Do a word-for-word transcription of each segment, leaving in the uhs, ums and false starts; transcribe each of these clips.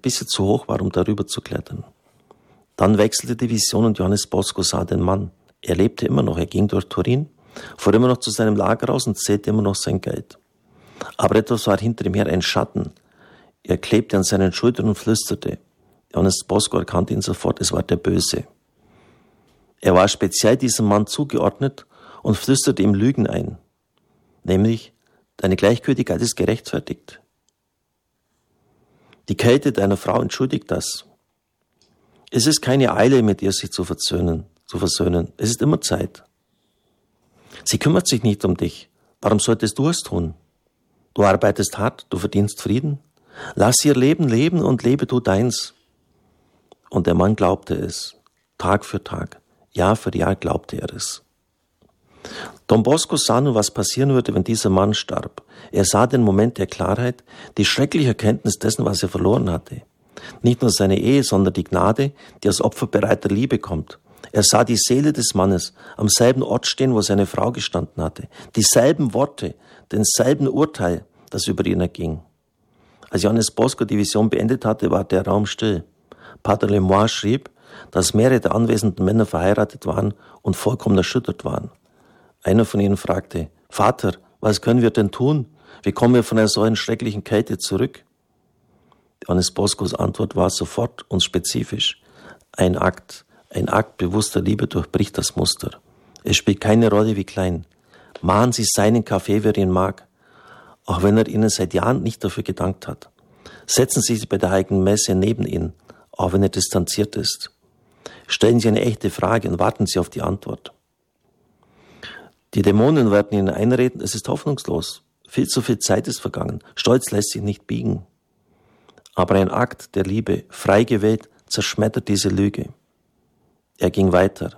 bisschen zu hoch war, um darüber zu klettern. Dann wechselte die Vision und Johannes Bosco sah den Mann. Er lebte immer noch, er ging durch Turin, fuhr immer noch zu seinem Lager raus und zählte immer noch sein Geld. Aber etwas war hinter ihm her, ein Schatten. Er klebte an seinen Schultern und flüsterte. Johannes Bosco erkannte ihn sofort, es war der Böse. Er war speziell diesem Mann zugeordnet und flüsterte ihm Lügen ein. Nämlich, deine Gleichgültigkeit ist gerechtfertigt. Die Kälte deiner Frau entschuldigt das. Es ist keine Eile, mit ihr sich zu versöhnen, zu versöhnen. Es ist immer Zeit. Sie kümmert sich nicht um dich. Warum solltest du es tun? Du arbeitest hart, du verdienst Frieden. Lass ihr Leben leben und lebe du deins. Und der Mann glaubte es. Tag für Tag, Jahr für Jahr glaubte er es. Don Bosco sah nun, was passieren würde, wenn dieser Mann starb. Er sah den Moment der Klarheit, die schreckliche Erkenntnis dessen, was er verloren hatte. Nicht nur seine Ehe, sondern die Gnade, die aus opferbereiter Liebe kommt. Er sah die Seele des Mannes am selben Ort stehen, wo seine Frau gestanden hatte. Dieselben Worte, denselben Urteil, das über ihn erging. Als Johannes Bosco die Vision beendet hatte, war der Raum still. Pater Lemoine schrieb, dass mehrere der anwesenden Männer verheiratet waren und vollkommen erschüttert waren. Einer von ihnen fragte, Vater, was können wir denn tun? Wie kommen wir von einer solchen schrecklichen Kälte zurück? Johannes Boscos Antwort war sofort und spezifisch. Ein Akt, ein Akt bewusster Liebe durchbricht das Muster. Es spielt keine Rolle, wie klein. Mahnen Sie seinen Kaffee, wer ihn mag, auch wenn er Ihnen seit Jahren nicht dafür gedankt hat. Setzen Sie sich bei der Heiligen Messe neben ihn, auch wenn er distanziert ist. Stellen Sie eine echte Frage und warten Sie auf die Antwort. Die Dämonen werden Ihnen einreden, es ist hoffnungslos. Viel zu viel Zeit ist vergangen. Stolz lässt sich nicht biegen. Aber ein Akt der Liebe, frei gewählt, zerschmettert diese Lüge. Er ging weiter.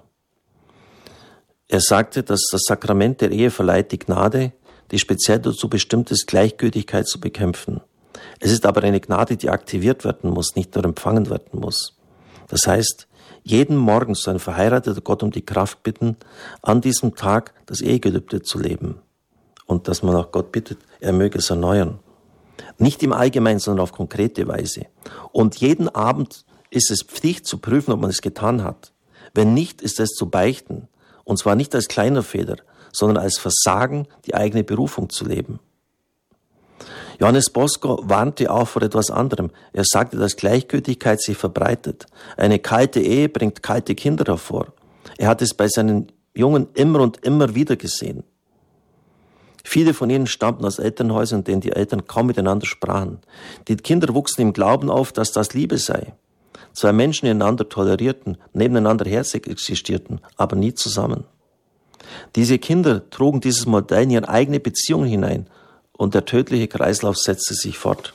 Er sagte, dass das Sakrament der Ehe verleiht die Gnade, die speziell dazu bestimmt ist, Gleichgültigkeit zu bekämpfen. Es ist aber eine Gnade, die aktiviert werden muss, nicht nur empfangen werden muss. Das heißt, jeden Morgen soll ein verheirateter Gott um die Kraft bitten, an diesem Tag das Ehegelübde zu leben. Und dass man auch Gott bittet, er möge es erneuern. Nicht im Allgemeinen, sondern auf konkrete Weise. Und jeden Abend ist es Pflicht zu prüfen, ob man es getan hat. Wenn nicht, ist es zu beichten. Und zwar nicht als kleiner Fehler, sondern als Versagen, die eigene Berufung zu leben. Johannes Bosco warnte auch vor etwas anderem. Er sagte, dass Gleichgültigkeit sich verbreitet. Eine kalte Ehe bringt kalte Kinder hervor. Er hat es bei seinen Jungen immer und immer wieder gesehen. Viele von ihnen stammten aus Elternhäusern, in denen die Eltern kaum miteinander sprachen. Die Kinder wuchsen im Glauben auf, dass das Liebe sei. Zwei Menschen, die einander tolerierten, nebeneinander existierten, aber nie zusammen. Diese Kinder trugen dieses Modell in ihre eigene Beziehung hinein und der tödliche Kreislauf setzte sich fort.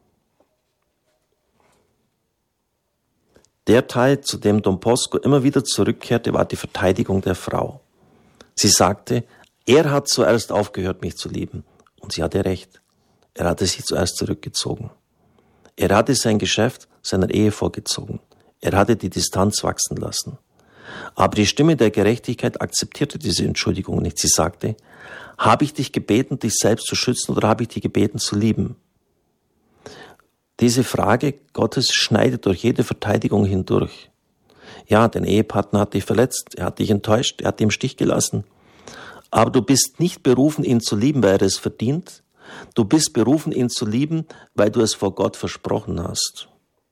Der Teil, zu dem Don Bosco immer wieder zurückkehrte, war die Verteidigung der Frau. Sie sagte, er hat zuerst aufgehört, mich zu lieben. Und sie hatte recht. Er hatte sich zuerst zurückgezogen. Er hatte sein Geschäft seiner Ehe vorgezogen. Er hatte die Distanz wachsen lassen. Aber die Stimme der Gerechtigkeit akzeptierte diese Entschuldigung nicht. Sie sagte, habe ich dich gebeten, dich selbst zu schützen oder habe ich dich gebeten zu lieben? Diese Frage Gottes schneidet durch jede Verteidigung hindurch. Ja, dein Ehepartner hat dich verletzt, er hat dich enttäuscht, er hat dich im Stich gelassen. Aber du bist nicht berufen, ihn zu lieben, weil er es verdient. Du bist berufen, ihn zu lieben, weil du es vor Gott versprochen hast.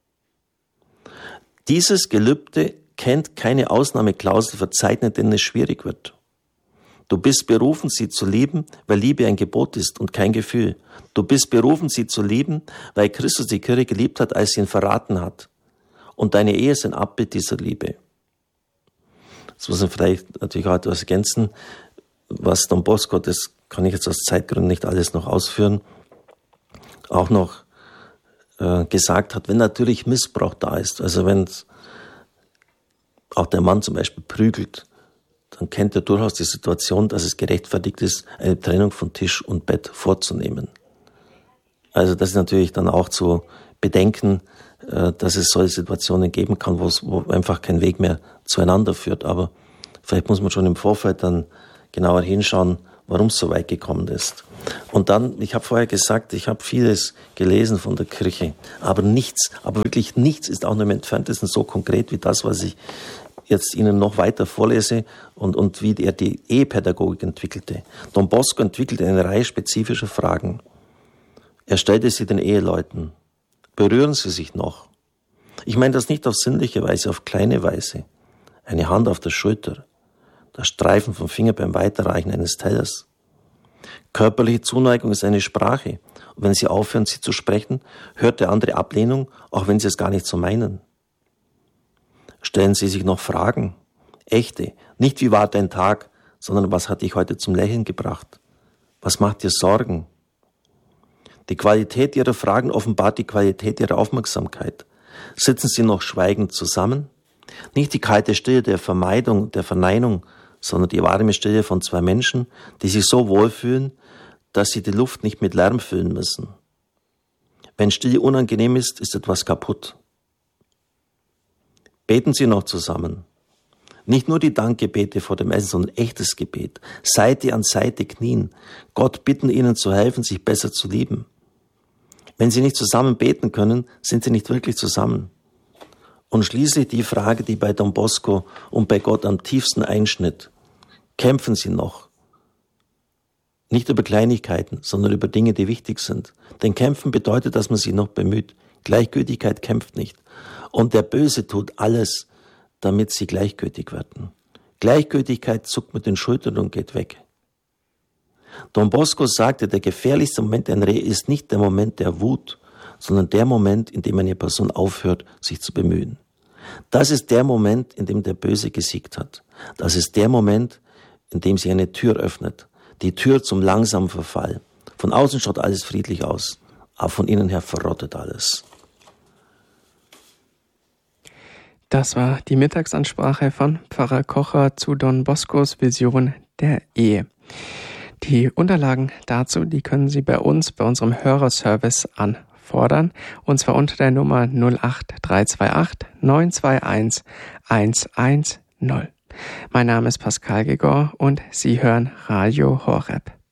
Dieses Gelübde kennt keine Ausnahmeklausel verzeichnet, denen es schwierig wird. Du bist berufen, sie zu lieben, weil Liebe ein Gebot ist und kein Gefühl. Du bist berufen, sie zu lieben, weil Christus die Kirche geliebt hat, als sie ihn verraten hat. Und deine Ehe ist ein Abbild dieser Liebe. Jetzt muss man vielleicht natürlich auch etwas ergänzen, was Don Bosco, das kann ich jetzt aus Zeitgründen nicht alles noch ausführen, auch noch äh, gesagt hat, wenn natürlich Missbrauch da ist, also wenn auch der Mann zum Beispiel prügelt, dann kennt er durchaus die Situation, dass es gerechtfertigt ist, eine Trennung von Tisch und Bett vorzunehmen. Also das ist natürlich dann auch zu bedenken, äh, dass es solche Situationen geben kann, wo es wo einfach kein Weg mehr zueinander führt. Aber vielleicht muss man schon im Vorfeld dann genauer hinschauen, warum es so weit gekommen ist. Und dann, ich habe vorher gesagt, ich habe vieles gelesen von der Kirche, aber nichts, aber wirklich nichts ist auch nur im Entferntesten so konkret wie das, was ich jetzt Ihnen noch weiter vorlese und, und wie er die Ehepädagogik entwickelte. Don Bosco entwickelte eine Reihe spezifischer Fragen. Er stellte sie den Eheleuten. Berühren Sie sich noch? Ich meine das nicht auf sinnliche Weise, auf kleine Weise. Eine Hand auf der Schulter, das Streifen vom Finger beim Weiterreichen eines Tellers. Körperliche Zuneigung ist eine Sprache. Und wenn Sie aufhören, sie zu sprechen, hört der andere Ablehnung, auch wenn Sie es gar nicht so meinen. Stellen Sie sich noch Fragen, echte, nicht wie war dein Tag, sondern was hat dich heute zum Lächeln gebracht? Was macht dir Sorgen? Die Qualität Ihrer Fragen offenbart die Qualität Ihrer Aufmerksamkeit. Sitzen Sie noch schweigend zusammen? Nicht die kalte Stille der Vermeidung, der Verneinung, sondern die warme Stille von zwei Menschen, die sich so wohlfühlen, dass sie die Luft nicht mit Lärm füllen müssen. Wenn Stille unangenehm ist, ist etwas kaputt. Beten Sie noch zusammen. Nicht nur die Dankgebete vor dem Essen, sondern echtes Gebet. Seite an Seite knien. Gott bitten, Ihnen zu helfen, sich besser zu lieben. Wenn Sie nicht zusammen beten können, sind Sie nicht wirklich zusammen. Und schließlich die Frage, die bei Don Bosco und bei Gott am tiefsten einschnitt. Kämpfen Sie noch? Nicht über Kleinigkeiten, sondern über Dinge, die wichtig sind. Denn kämpfen bedeutet, dass man sich noch bemüht. Gleichgültigkeit kämpft nicht. Und der Böse tut alles, damit sie gleichgültig werden. Gleichgültigkeit zuckt mit den Schultern und geht weg. Don Bosco sagte, der gefährlichste Moment einer Ehe ist nicht der Moment der Wut, sondern der Moment, in dem eine Person aufhört, sich zu bemühen. Das ist der Moment, in dem der Böse gesiegt hat. Das ist der Moment, in dem sich eine Tür öffnet. Die Tür zum langsamen Verfall. Von außen schaut alles friedlich aus, aber von innen her verrottet alles. Das war die Mittagsansprache von Pfarrer Kocher zu Don Boscos Vision der Ehe. Die Unterlagen dazu, die können Sie bei uns, bei unserem Hörerservice anfordern, und zwar unter der Nummer null acht drei zwei acht neun zwei eins eins eins null. Mein Name ist Pascal Gegor und Sie hören Radio Horeb.